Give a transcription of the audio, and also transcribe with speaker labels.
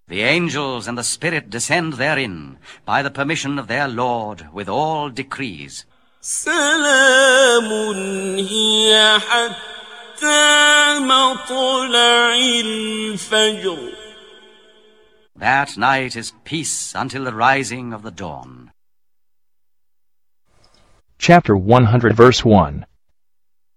Speaker 1: The angels and the Spirit descend therein, by the permission of their Lord, with all decrees.
Speaker 2: سلام هي حتى مطلع الفجر.
Speaker 1: That night is peace until the rising of the dawn.
Speaker 3: Chapter 100 verse 1.